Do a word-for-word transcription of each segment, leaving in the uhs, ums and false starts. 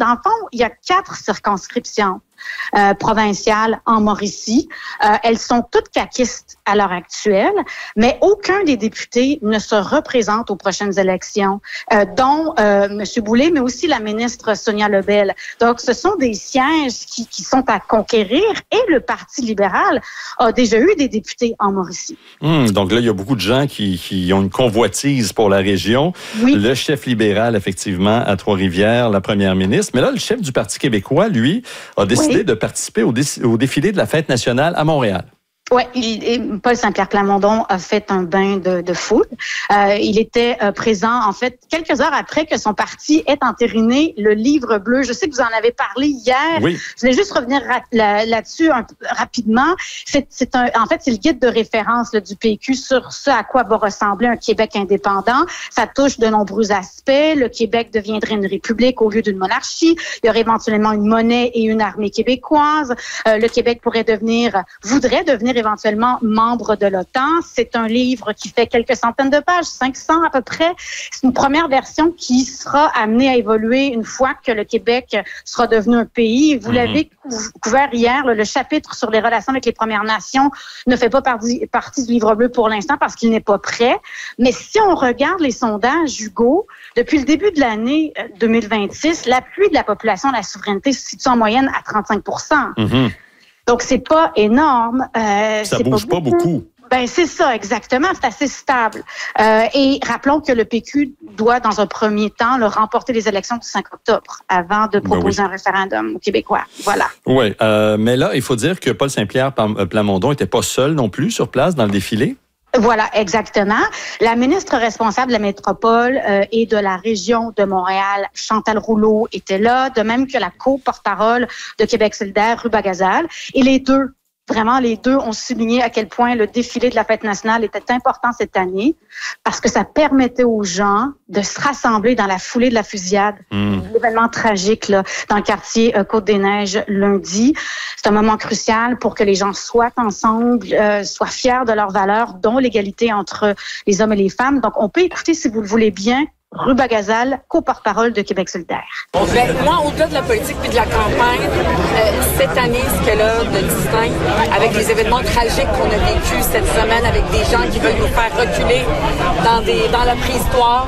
dans le fond, il y a quatre circonscriptions euh, provinciales en Mauricie. Euh, elles sont toutes caquistes à l'heure actuelle, mais aucun des députés ne se représente aux prochaines élections, euh, dont euh, M. Boulay, mais aussi la ministre Sonia Lebel. Donc, ce sont des sièges qui, qui sont à conquérir et le Parti libéral a déjà eu des députés en Mauricie. Hum, donc là, il y a beaucoup de gens qui, qui ont une convoitise pour la région. Oui. Le chef libéral, effectivement, à Trois-Rivières, la première ministre. Mais là, le chef du Parti québécois, lui, a décidé oui. de participer au, dé- au défilé de la fête nationale à Montréal. Oui, Paul Saint-Pierre Plamondon a fait un bain de, de foule. Euh, il était euh, présent, en fait, quelques heures après que son parti ait entériné le livre bleu. Je sais que vous en avez parlé hier. Oui. Je voulais juste revenir ra- là, là-dessus un, rapidement. C'est, c'est un, en fait, c'est le guide de référence là, du P Q sur ce à quoi va ressembler un Québec indépendant. Ça touche de nombreux aspects. Le Québec deviendrait une république au lieu d'une monarchie. Il y aurait éventuellement une monnaie et une armée québécoise. Euh, le Québec pourrait devenir, voudrait devenir éventuellement membre de l'OTAN. C'est un livre qui fait quelques centaines de pages, cinq cents à peu près. C'est une première version qui sera amenée à évoluer une fois que le Québec sera devenu un pays. Vous mm-hmm. l'avez couvert hier, le chapitre sur les relations avec les Premières Nations ne fait pas partie, partie du livre bleu pour l'instant parce qu'il n'est pas prêt. Mais si on regarde les sondages, Hugo, depuis le début de l'année deux mille vingt-six, l'appui de la population à la souveraineté se situe en moyenne à trente-cinq pour cent. Mm-hmm. Donc, c'est pas énorme. Euh, ça c'est bouge pas beaucoup. Pas beaucoup. Ben c'est ça, exactement. C'est assez stable. Euh, et rappelons que le P Q doit, dans un premier temps, le remporter les élections du cinq octobre avant de proposer ben oui. un référendum aux Québécois. Voilà. Oui, euh, mais là, il faut dire que Paul Saint-Pierre Plamondon n'était pas seul non plus sur place dans le défilé. Voilà, exactement. La ministre responsable de la métropole euh, et de la région de Montréal, Chantal Rouleau, était là, de même que la co-porte-parole de Québec solidaire, Ruba Gazal. Et les deux, vraiment les deux, ont souligné à quel point le défilé de la fête nationale était important cette année parce que ça permettait aux gens de se rassembler dans la foulée de la fusillade. Mmh. L'événement tragique là, dans le quartier euh, Côte-des-Neiges lundi. C'est un moment crucial pour que les gens soient ensemble, euh, soient fiers de leurs valeurs, dont l'égalité entre les hommes et les femmes. Donc, on peut écouter, si vous le voulez bien, Ruba Gazal, co-porte-parole de Québec solidaire. Ben, moi, au-delà de la politique puis de la campagne, euh, cette année, ce qu'elle a de distinct, avec les événements tragiques qu'on a vécus cette semaine, avec des gens qui veulent nous faire reculer dans, des, dans la préhistoire,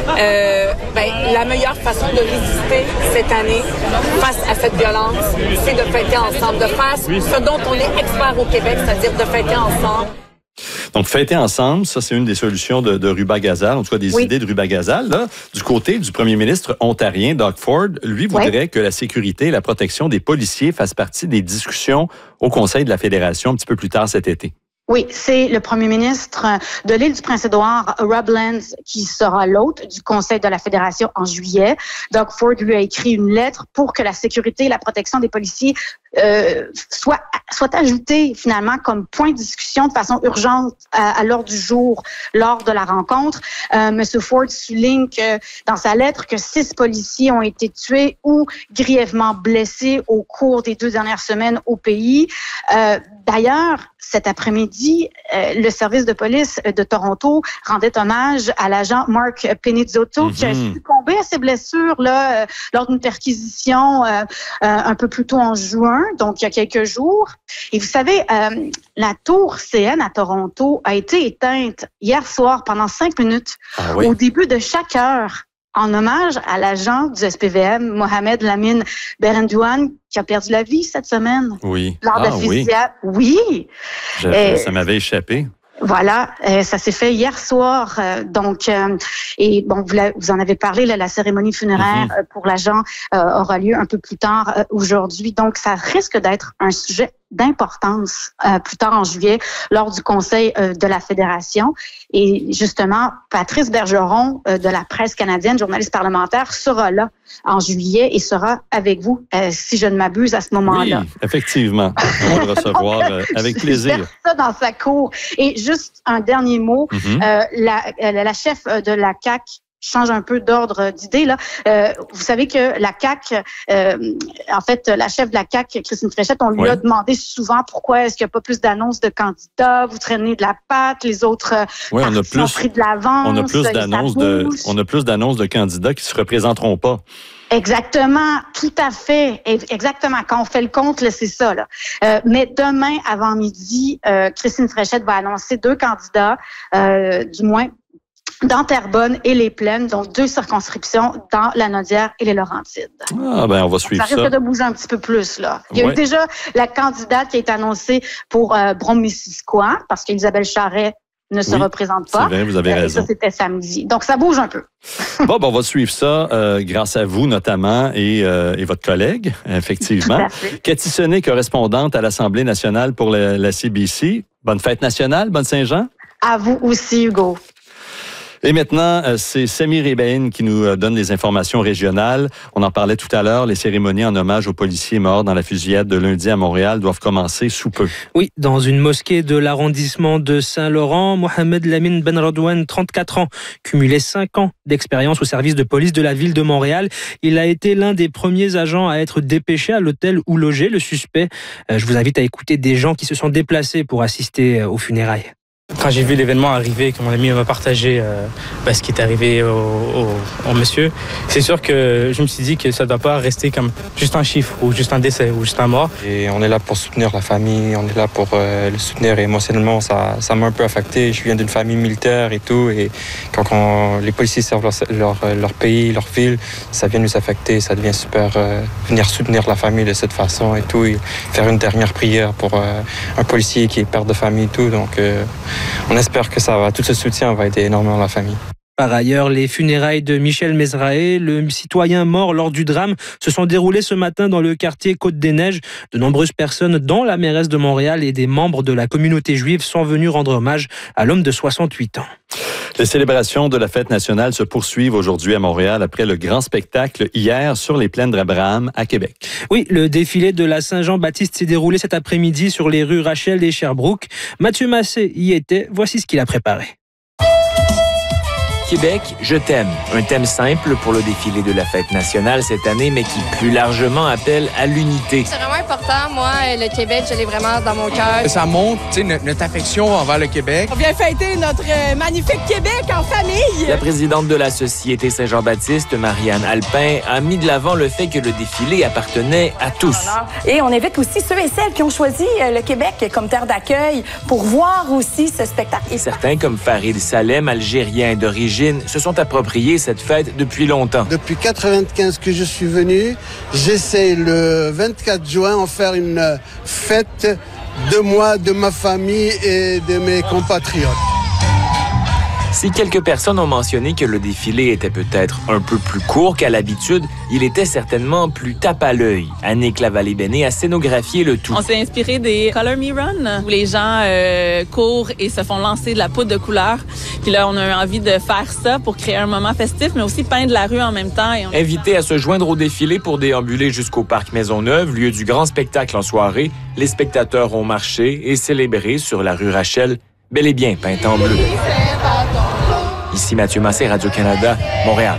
euh, ben, la meilleure façon de résister cette année face à cette violence, c'est de fêter ensemble, de faire ce dont on est expert au Québec, c'est-à-dire de fêter ensemble. Donc, fêter ensemble, ça, c'est une des solutions de, de Ruba Gazal, en tout cas des oui. idées de Ruba Gazal. Là, du côté du premier ministre ontarien, Doug Ford, lui voudrait oui. que la sécurité et la protection des policiers fassent partie des discussions au Conseil de la Fédération un petit peu plus tard cet été. Oui, c'est le premier ministre de l'île du Prince-Édouard, Rob Lance, qui sera l'hôte du Conseil de la Fédération en juillet. Doug Ford lui a écrit une lettre pour que la sécurité et la protection des policiers euh, soient, soient ajoutées finalement comme point de discussion de façon urgente à, à l'ordre du jour lors de la rencontre. Euh, Monsieur Ford souligne que dans sa lettre que six policiers ont été tués ou grièvement blessés au cours des deux dernières semaines au pays. Euh, D'ailleurs, cet après-midi, euh, le service de police de Toronto rendait hommage à l'agent Mark Penizzotto mm-hmm. qui a succombé à ses blessures là euh, lors d'une perquisition euh, euh, un peu plus tôt en juin, donc il y a quelques jours. Et vous savez, euh, la tour C N à Toronto a été éteinte hier soir pendant cinq minutes ah oui. au début de chaque heure, en hommage à l'agent du S P V M, Mohamed Lamine Berendouane, qui a perdu la vie cette semaine. Oui. Lors ah, de la fusillade. Oui. oui. Je, euh, ça m'avait échappé. Voilà, euh, ça s'est fait hier soir. Euh, donc, euh, et bon, vous, la, vous en avez parlé, là, la cérémonie funéraire mm-hmm. euh, pour l'agent euh, aura lieu un peu plus tard euh, aujourd'hui. Donc, ça risque d'être un sujet d'importance euh, plus tard en juillet lors du Conseil euh, de la Fédération. Et justement, Patrice Bergeron euh, de la presse canadienne, journaliste parlementaire, sera là en juillet et sera avec vous, euh, si je ne m'abuse, à ce moment-là. Oui, effectivement. On va le recevoir euh, avec plaisir. Ça dans sa cour. Et juste un dernier mot, mm-hmm. euh, la, la chef de la C A Q, change un peu d'ordre d'idée là. Euh, vous savez que la C A Q, euh, en fait, la chef de la C A Q, Christine Fréchette, on lui oui. a demandé souvent pourquoi est-ce qu'il n'y a pas plus d'annonces de candidats, vous traînez de la patte, les autres oui, on a plus, ont pris de l'avance. On a plus d'annonces de, on a plus d'annonces de candidats qui se représenteront pas. Exactement, tout à fait. Exactement. Quand on fait le compte, là, c'est ça. Là. Euh, mais demain, avant midi, euh, Christine Fréchette va annoncer deux candidats, euh, du moins dans Terrebonne et les Plaines, donc deux circonscriptions dans la Naudière et les Laurentides. Ah ben, on va suivre ça. Ça risque de bouger un petit peu plus, là. Il y a ouais. eu déjà la candidate qui a été annoncée pour euh, Brome-Missisquoi, parce qu'Isabelle Charret ne se oui, représente pas. C'est vrai, vous avez euh, raison. Ça, c'était samedi. Donc, ça bouge un peu. Bon, ben, on va suivre ça euh, grâce à vous notamment et, euh, et votre collègue, effectivement. Cathy Sonnet, correspondante à l'Assemblée nationale pour la, la C B C. Bonne fête nationale, bonne Saint-Jean. À vous aussi, Hugo. Et maintenant, c'est Samir Ebaïn qui nous donne les informations régionales. On en parlait tout à l'heure, les cérémonies en hommage aux policiers morts dans la fusillade de lundi à Montréal doivent commencer sous peu. Oui, dans une mosquée de l'arrondissement de Saint-Laurent, Mohamed Lamine Ben Radouane, trente-quatre ans, cumulait cinq ans d'expérience au service de police de la ville de Montréal. Il a été l'un des premiers agents à être dépêché à l'hôtel où logeait le suspect. Je vous invite à écouter des gens qui se sont déplacés pour assister aux funérailles. Quand j'ai vu l'événement arriver, que mon ami m'a partagé euh, bah, ce qui est arrivé au, au, au monsieur, c'est sûr que je me suis dit que ça ne doit pas rester comme juste un chiffre ou juste un décès ou juste un mort. Et on est là pour soutenir la famille, on est là pour euh, le soutenir émotionnellement. Ça, ça m'a un peu affecté. Je viens d'une famille militaire et tout. Et quand on, les policiers servent leur, leur, leur pays, leur ville, ça vient nous affecter. Ça devient super. Euh, venir soutenir la famille de cette façon et tout. Et faire une dernière prière pour euh, un policier qui est père de famille et tout. Donc, euh, on espère que ça va, tout ce soutien va aider énormément la famille. Par ailleurs, les funérailles de Michel Mezrahe, le citoyen mort lors du drame, se sont déroulées ce matin dans le quartier Côte-des-Neiges. De nombreuses personnes, dont la mairesse de Montréal et des membres de la communauté juive, sont venus rendre hommage à l'homme de soixante-huit ans. Les célébrations de la fête nationale se poursuivent aujourd'hui à Montréal après le grand spectacle hier sur les plaines d'Abraham à Québec. Oui, le défilé de la Saint-Jean-Baptiste s'est déroulé cet après-midi sur les rues Rachel et Sherbrooke. Mathieu Massé y était. Voici ce qu'il a préparé. Québec, je t'aime. Un thème simple pour le défilé de la fête nationale cette année, mais qui plus largement appelle à l'unité. C'est vraiment important. Moi, le Québec, je l'ai vraiment dans mon cœur. Ça montre notre, notre affection envers le Québec. On vient fêter notre euh, magnifique Québec en famille. La présidente de la Société Saint-Jean-Baptiste, Marianne Alpin, a mis de l'avant le fait que le défilé appartenait à tous. Et on invite aussi ceux et celles qui ont choisi le Québec comme terre d'accueil pour voir aussi ce spectacle. Et certains, comme Farid Salem, algérien d'origine, se sont appropriés cette fête depuis longtemps. Depuis quatre-vingt-quinze que je suis venu, j'essaie le vingt-quatre juin en faire une fête de moi, de ma famille et de mes compatriotes. Si quelques personnes ont mentionné que le défilé était peut-être un peu plus court qu'à l'habitude, il était certainement plus tape à l'œil. Annick Lavallée-Béné a scénographié le tout. On s'est inspiré des Color Me Run, où les gens euh, courent et se font lancer de la poudre de couleur. Puis là, on a envie de faire ça pour créer un moment festif, mais aussi peindre la rue en même temps. Et on... Invités à se joindre au défilé pour déambuler jusqu'au Parc Maisonneuve, lieu du grand spectacle en soirée, les spectateurs ont marché et célébré sur la rue Rachel, bel et bien peinte en bleu. Ici Mathieu Massé, Radio-Canada, Montréal.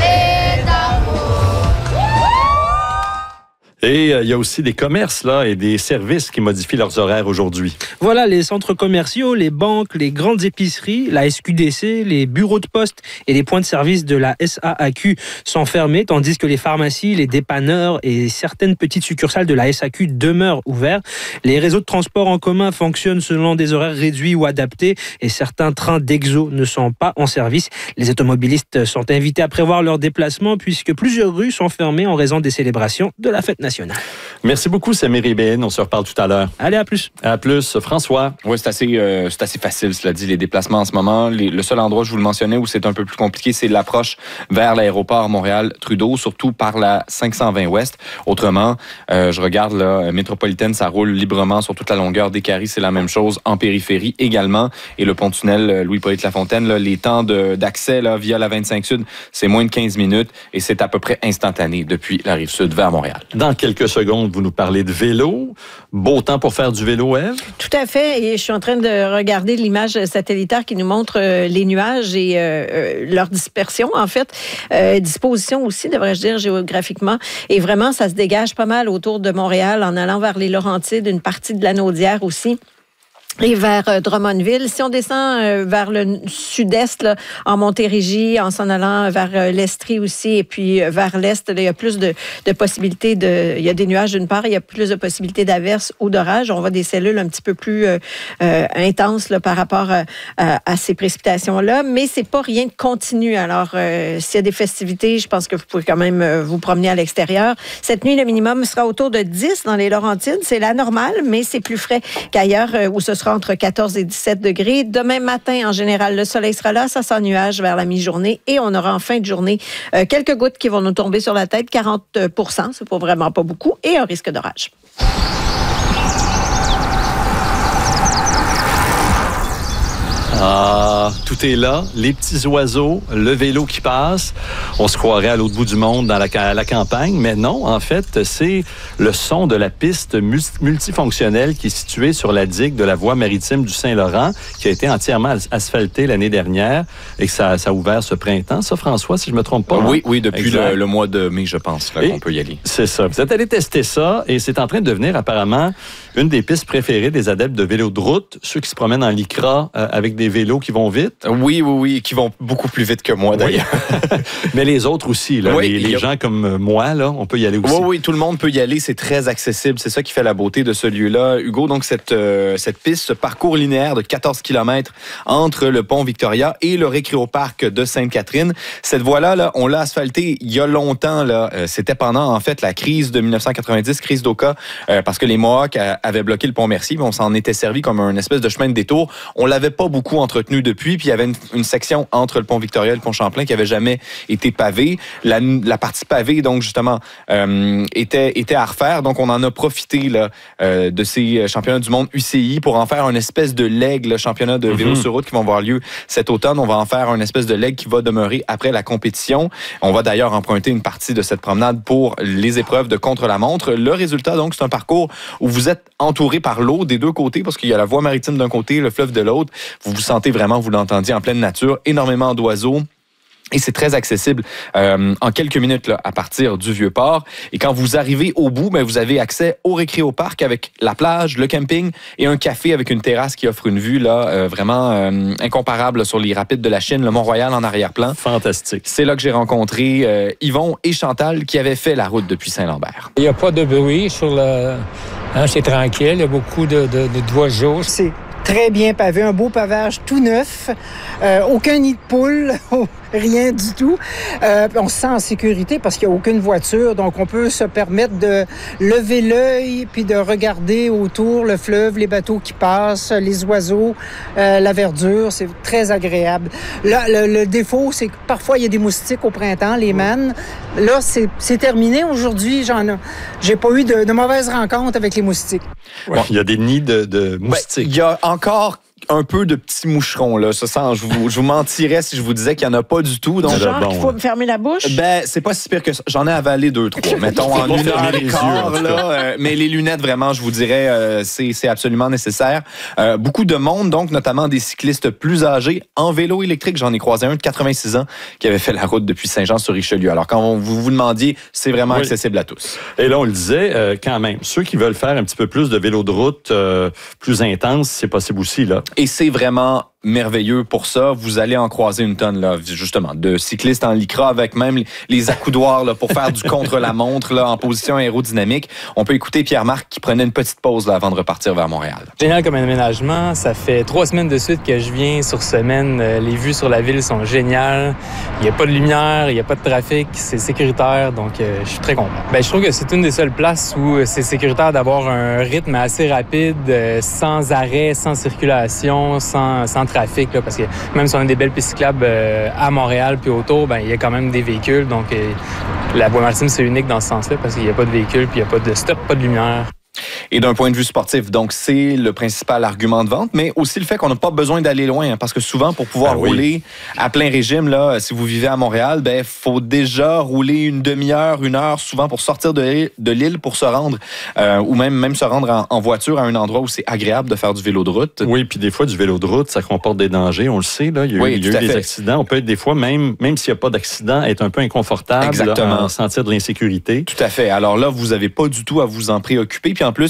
Et il euh, y a aussi des commerces là et des services qui modifient leurs horaires aujourd'hui. Voilà, les centres commerciaux, les banques, les grandes épiceries, la S Q D C, les bureaux de poste et les points de service de la S A A Q sont fermés, tandis que les pharmacies, les dépanneurs et certaines petites succursales de la S A Q demeurent ouverts. Les réseaux de transport en commun fonctionnent selon des horaires réduits ou adaptés et certains trains d'Exo ne sont pas en service. Les automobilistes sont invités à prévoir leurs déplacements puisque plusieurs rues sont fermées en raison des célébrations de la fête nationale. Merci beaucoup, Samir Ebaïn. On se reparle tout à l'heure. Allez, à plus. À plus. François. Oui, c'est assez, euh, c'est assez facile, cela dit, les déplacements en ce moment. Les, le seul endroit, je vous le mentionnais, où c'est un peu plus compliqué, c'est l'approche vers l'aéroport Montréal-Trudeau, surtout par la cinq cent vingt Ouest. Autrement, euh, je regarde, là, métropolitaine, ça roule librement sur toute la longueur des carrés. C'est la même chose en périphérie également. Et le pont-tunnel Louis-Polyte Lafontaine, là, les temps de, d'accès là, via la vingt-cinq Sud, c'est moins de quinze minutes et c'est à peu près instantané depuis la Rive-Sud vers Montréal. Dans quelques secondes, vous nous parlez de vélo. Beau temps pour faire du vélo, Ève? Tout à fait. Et je suis en train de regarder l'image satellitaire qui nous montre euh, les nuages et euh, leur dispersion, en fait. Euh, disposition aussi, devrais-je dire, géographiquement. Et vraiment, ça se dégage pas mal autour de Montréal en allant vers les Laurentides, une partie de la Naudière aussi. et vers euh, Drummondville. Si on descend euh, vers le sud-est, là, en Montérégie, en s'en allant vers euh, l'Estrie aussi, et puis euh, vers l'est, là, il y a plus de, de possibilités de... Il y a des nuages d'une part, il y a plus de possibilités d'averses ou d'orages. On voit des cellules un petit peu plus euh, euh, intenses là, par rapport à, à, à ces précipitations-là, mais c'est pas rien de continu. Alors, euh, s'il y a des festivités, je pense que vous pouvez quand même euh, vous promener à l'extérieur. Cette nuit, le minimum sera autour de dix dans les Laurentides. C'est la normale, mais c'est plus frais qu'ailleurs euh, où ce sera entre quatorze et dix-sept degrés. Demain matin, en général, le soleil sera là, ça sent nuage vers la mi-journée et on aura en fin de journée euh, quelques gouttes qui vont nous tomber sur la tête, quarante pour cent, c'est pas vraiment pas beaucoup, et un risque d'orage. Ah, tout est là. Les petits oiseaux, le vélo qui passe. On se croirait à l'autre bout du monde dans la, à la campagne, mais non, en fait, c'est le son de la piste multifonctionnelle qui est située sur la digue de la voie maritime du Saint-Laurent, qui a été entièrement asphaltée l'année dernière et que ça, ça a ouvert ce printemps. Ça, François, si je me trompe pas. Oui, oui, depuis le, le mois de mai, je pense, là, qu'on peut y aller. C'est ça. Vous êtes allé tester ça et c'est en train de devenir apparemment une des pistes préférées des adeptes de vélo de route, ceux qui se promènent en lycra euh, avec des vélos qui vont vite. Oui, oui, oui, qui vont beaucoup plus vite que moi, d'ailleurs. Oui. Mais les autres aussi, là, oui, les, les a... gens comme moi, là, on peut y aller aussi. Oui, oui, tout le monde peut y aller. C'est très accessible. C'est ça qui fait la beauté de ce lieu-là. Hugo, donc cette, euh, cette piste, ce parcours linéaire de quatorze kilomètres entre le pont Victoria et le récréoparc de Sainte-Catherine. Cette voie-là, là, on l'a asphaltée il y a longtemps. Là. Euh, c'était pendant, en fait, la crise de dix-neuf cent quatre-vingt-dix, crise d'Oka, euh, parce que les Mohawks euh, avaient bloqué le pont Mercier, mais on s'en était servi comme un espèce de chemin de détour. On l'avait pas beaucoup entretenu depuis, puis il y avait une, une section entre le pont Victoria et le pont Champlain qui avait jamais été pavée. La, la partie pavée, donc justement, euh, était, était à refaire. Donc on en a profité là, euh, de ces championnats du monde U C I pour en faire une espèce de leg, le championnat de vélo mm-hmm. sur route qui vont avoir lieu cet automne. On va en faire une espèce de leg qui va demeurer après la compétition. On va d'ailleurs emprunter une partie de cette promenade pour les épreuves de contre-la-montre. Le résultat, donc, c'est un parcours où vous êtes entouré par l'eau des deux côtés parce qu'il y a la voie maritime d'un côté, le fleuve de l'autre. Vous vous sentez vraiment, vous l'entendiez, en pleine nature, énormément d'oiseaux. Et c'est très accessible euh, en quelques minutes là, à partir du Vieux-Port. Et quand vous arrivez au bout, ben, vous avez accès au récréoparc avec la plage, le camping et un café avec une terrasse qui offre une vue là, euh, vraiment euh, incomparable sur les rapides de la Chine, le Mont-Royal en arrière-plan. Fantastique. C'est là que j'ai rencontré euh, Yvon et Chantal qui avaient fait la route depuis Saint-Lambert. Il n'y a pas de bruit sur le... Hein, c'est tranquille, il y a beaucoup de, de, de, d'oiseaux. C'est très bien pavé, un beau pavage tout neuf, euh, aucun nid de poule, rien du tout. Euh, on se sent en sécurité parce qu'il n'y a aucune voiture, donc on peut se permettre de lever l'œil puis de regarder autour le fleuve, les bateaux qui passent, les oiseaux, euh, la verdure, c'est très agréable. Là, le, le défaut, c'est que parfois il y a des moustiques au printemps, les mannes. Là, c'est, c'est terminé aujourd'hui. J'en ai, j'ai pas eu de, de mauvaises rencontres avec les moustiques. Ouais, bon, il y a des nids de, de moustiques. Il ben, y a encore un peu de petits moucherons, là. Ça sent, je vous, je vous mentirais si je vous disais qu'il n'y en a pas du tout. Donc, genre bon, qu'il faut ouais. me fermer la bouche? Ben, c'est pas si pire que ça. J'en ai avalé deux, trois. Mettons, en une heure et quart, là. Euh, mais les lunettes, vraiment, je vous dirais, euh, c'est, c'est absolument nécessaire. Euh, beaucoup de monde, donc, notamment des cyclistes plus âgés en vélo électrique. J'en ai croisé un de quatre-vingt-six ans qui avait fait la route depuis Saint-Jean-sur-Richelieu. Alors, quand vous vous demandiez, c'est vraiment oui. accessible à tous. Et là, on le disait, euh, quand même, ceux qui veulent faire un petit peu plus de vélo de route euh, plus intense, c'est possible aussi, là. Et c'est vraiment merveilleux pour ça. Vous allez en croiser une tonne, là, justement, de cyclistes en lycra avec même les accoudoirs là, pour faire du contre-la-montre là, en position aérodynamique. On peut écouter Pierre-Marc qui prenait une petite pause là, avant de repartir vers Montréal. Génial comme aménagement. Ça fait trois semaines de suite que je viens sur semaine. Les vues sur la ville sont géniales. Il n'y a pas de lumière, il n'y a pas de trafic. C'est sécuritaire, donc euh, je suis très content. Ben, je trouve que c'est une des seules places où c'est sécuritaire d'avoir un rythme assez rapide, euh, sans arrêt, sans circulation, sans, sans trafic, là, parce que même si on a des belles pistes cyclables euh, à Montréal puis autour, ben il y a quand même des véhicules. Donc euh, la voie maritime, c'est unique dans ce sens-là parce qu'il n'y a pas de véhicules puis il n'y a pas de stop, pas de lumière. Et d'un point de vue sportif, donc c'est le principal argument de vente, mais aussi le fait qu'on n'a pas besoin d'aller loin, hein, parce que souvent, pour pouvoir ah oui. rouler à plein régime, là, si vous vivez à Montréal, ben faut déjà rouler une demi-heure, une heure, souvent pour sortir de, de l'île pour se rendre, euh, ou même, même se rendre en, en voiture à un endroit où c'est agréable de faire du vélo de route. Oui, puis des fois, du vélo de route, ça comporte des dangers, on le sait, là. Il y a, oui, il y a eu des fait. accidents. On peut être des fois, même, même s'il n'y a pas d'accident, être un peu inconfortable, là, sentir de l'insécurité. Tout à fait. Alors là, vous n'avez pas du tout à vous en préoccuper. Puis en plus,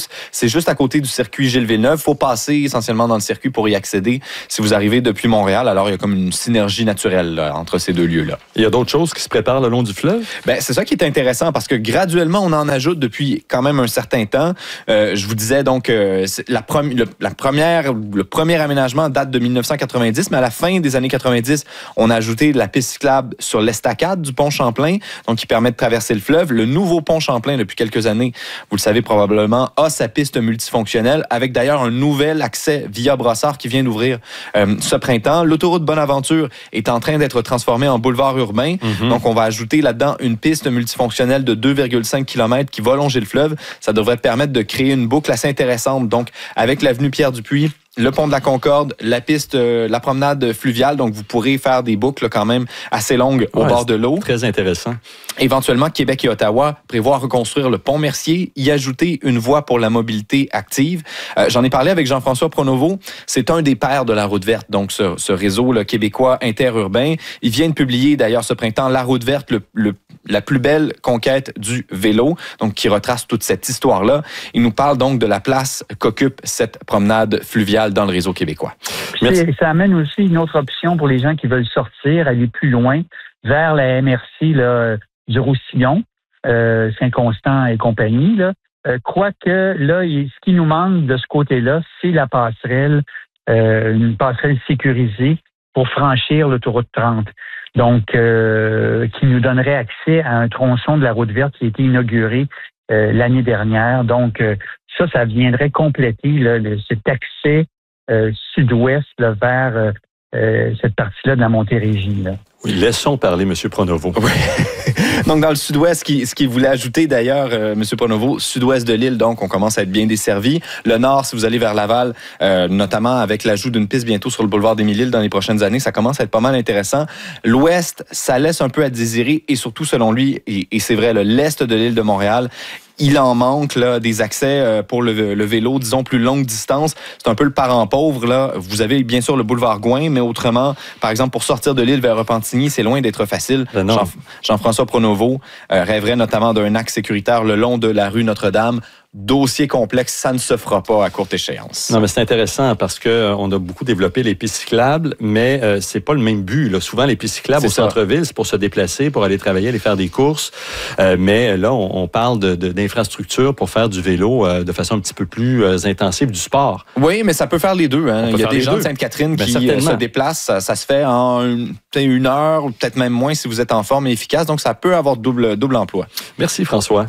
plus, c'est juste à côté du circuit Gilles Villeneuve. Il faut passer essentiellement dans le circuit pour y accéder si vous arrivez depuis Montréal. Alors, il y a comme une synergie naturelle là, entre ces deux lieux-là. Il y a d'autres choses qui se préparent le long du fleuve? Ben, c'est ça qui est intéressant parce que graduellement, on en ajoute depuis quand même un certain temps. Euh, je vous disais donc, euh, la, prom- le, la première, le premier aménagement date de dix-neuf cent quatre-vingt-dix, mais à la fin des années quatre-vingt-dix, on a ajouté de la piste cyclable sur l'estacade du pont Champlain, donc qui permet de traverser le fleuve. Le nouveau pont Champlain, depuis quelques années, vous le savez probablement, a sa piste multifonctionnelle, avec d'ailleurs un nouvel accès via Brossard qui vient d'ouvrir euh, ce printemps. L'autoroute Bonaventure est en train d'être transformée en boulevard urbain, mm-hmm. donc on va ajouter là-dedans une piste multifonctionnelle de deux virgule cinq kilomètres qui va longer le fleuve. Ça devrait permettre de créer une boucle assez intéressante, donc avec l'avenue Pierre-Dupuis, le pont de la Concorde, la piste, euh, la promenade fluviale, donc vous pourrez faire des boucles là, quand même assez longues au ouais, bord de l'eau. Très intéressant. Éventuellement, Québec et Ottawa prévoient reconstruire le pont Mercier, y ajouter une voie pour la mobilité active. Euh, j'en ai parlé avec Jean-François Pronovo. C'est un des pères de la route verte, donc ce, ce réseau là, québécois interurbain. Il vient de publier d'ailleurs ce printemps la route verte, le, le, la plus belle conquête du vélo, donc qui retrace toute cette histoire-là. Il nous parle donc de la place qu'occupe cette promenade fluviale dans le réseau québécois. Puis, ça amène aussi une autre option pour les gens qui veulent sortir, aller plus loin, vers la M R C là, du Roussillon, euh, Saint-Constant et compagnie. Là. Euh, quoique, là, il, ce qui nous manque de ce côté-là, c'est la passerelle, euh, une passerelle sécurisée pour franchir l'autoroute trente. Donc, euh, qui nous donnerait accès à un tronçon de la route verte qui a été inauguré euh, l'année dernière. Donc, euh, ça, ça viendrait compléter là, le, cet accès Euh, sud-ouest là, vers euh, euh, cette partie-là de la Montérégie. Là. Oui, laissons parler M. Pronovo. Oui. Donc, dans le sud-ouest, ce qu'il, ce qu'il voulait ajouter d'ailleurs, euh, M. Pronovo, sud-ouest de l'île, donc on commence à être bien desservi. Le nord, si vous allez vers Laval, euh, notamment avec l'ajout d'une piste bientôt sur le boulevard d'Émile-Île dans les prochaines années, ça commence à être pas mal intéressant. L'ouest, ça laisse un peu à désirer et surtout, selon lui, et, et c'est vrai, là, l'est de l'île de Montréal, il en manque là, des accès pour le, le vélo, disons, plus longue distance. C'est un peu le parent pauvre. Là. Vous avez bien sûr le boulevard Gouin, mais autrement, par exemple, pour sortir de l'île vers Repentigny, c'est loin d'être facile. Jean, Jean-François Pronovo euh, rêverait notamment d'un axe sécuritaire le long de la rue Notre-Dame. Dossier complexe, ça ne se fera pas à courte échéance. Non, mais c'est intéressant parce que euh, on a beaucoup développé les pistes cyclables, mais euh, c'est pas le même but. Là. Souvent, les pistes cyclables c'est au ça. Centre-ville, c'est pour se déplacer, pour aller travailler, aller faire des courses. Euh, mais là, on, on parle de, de, d'infrastructures pour faire du vélo euh, de façon un petit peu plus euh, intensive, du sport. Oui, mais ça peut faire les deux. Hein. Il y a des gens deux. de Sainte-Catherine ben, qui euh, se déplacent. Ça, ça se fait en une, une heure ou peut-être même moins si vous êtes en forme et efficace. Donc, ça peut avoir double, double emploi. Merci, François.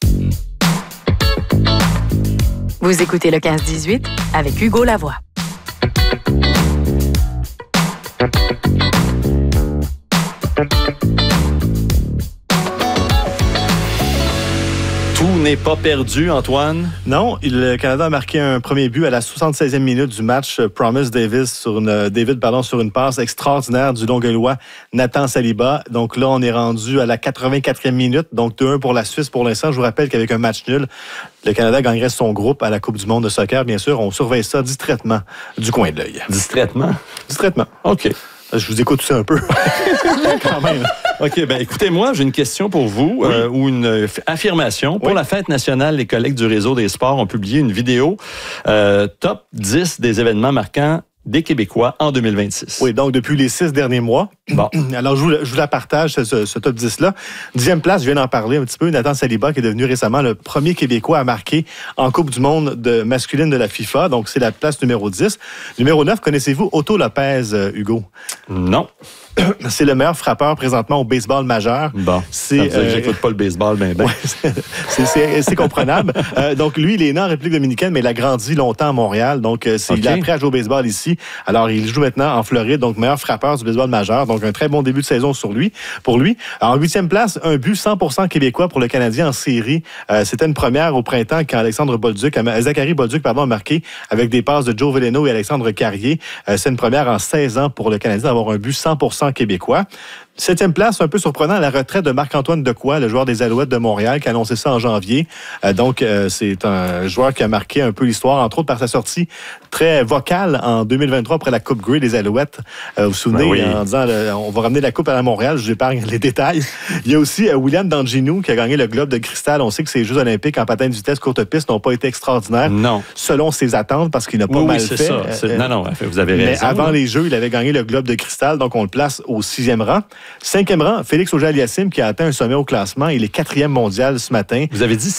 Vous écoutez le quinze dix-huit avec Hugo Lavoie. Tout n'est pas perdu, Antoine. Non, le Canada a marqué un premier but à la soixante-seizième minute du match. Promise Davis sur une, David pardon, sur une passe extraordinaire du Longueuillois Nathan Saliba. Donc là, on est rendu à la quatre-vingt-quatrième minute. Donc deux un pour la Suisse pour l'instant. Je vous rappelle qu'avec un match nul, le Canada gagnerait son groupe à la Coupe du monde de soccer. Bien sûr, on surveille ça distraitement du coin de l'œil. Distraitement? Distraitement. OK. Je vous écoute ça un peu. Quand même. OK, ben écoutez-moi, j'ai une question pour vous, oui. euh, ou une euh, affirmation. Pour oui. la fête nationale, les collègues du Réseau des sports ont publié une vidéo euh, top dix des événements marquants des Québécois en deux mille vingt-six. Oui, donc depuis les six derniers mois. Bon. Alors, je vous, je vous la partage, ce, ce top dix-là. Dixième place, je viens d'en parler un petit peu, Nathan Saliba, qui est devenu récemment le premier Québécois à marquer en Coupe du monde de masculine de la FIFA. Donc, c'est la place numéro dix. Numéro neuf, connaissez-vous Otto Lopez, euh, Hugo? Non. C'est le meilleur frappeur présentement au baseball majeur. Bon, c'est, ça veut dire euh, que j'écoute pas le baseball, ben ben. Ouais, c'est, c'est, c'est comprenable. euh, donc, lui, il est né en République dominicaine, mais il a grandi longtemps à Montréal. Donc, c'est, okay. il a appris à jouer au baseball ici. Alors, il joue maintenant en Floride, donc meilleur frappeur du baseball majeur. Donc, un très bon début de saison sur lui, pour lui. Alors, en huitième place, un but cent pour cent québécois pour le Canadien en série. Euh, c'était une première au printemps quand Alexandre Bolduc, Zachary Bolduc, pardon, a marqué avec des passes de Joe Veleno et Alexandre Carrier. Euh, c'est une première en seize ans pour le Canadien d'avoir un but cent pour cent québécois. Septième place, un peu surprenant, la retraite de Marc-Antoine Dequoy, le joueur des Alouettes de Montréal, qui a annoncé ça en janvier. Euh, donc, euh, c'est un joueur qui a marqué un peu l'histoire, entre autres par sa sortie très vocale en deux mille vingt-trois après la Coupe Grey des Alouettes. Euh, vous vous souvenez, ben oui. en disant euh, on va ramener la Coupe à la Montréal, je vous épargne les détails. Il y a aussi euh, William Danginou qui a gagné le Globe de cristal. On sait que ses Jeux olympiques en patin de vitesse courte piste n'ont pas été extraordinaires. Non. Selon ses attentes, parce qu'il n'a pas oui, mal oui, c'est fait. Ça. C'est... Euh, non, non, vous avez raison. Mais avant là. les Jeux, il avait gagné le Globe de cristal, donc on le place au sixième rang. Cinquième rang, Félix Auger-Aliassime qui a atteint un sommet au classement. Il est quatrième mondial ce matin. Vous avez dit